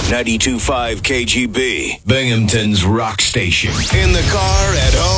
92.5 KGB, Binghamton's rock station. In the car, at home.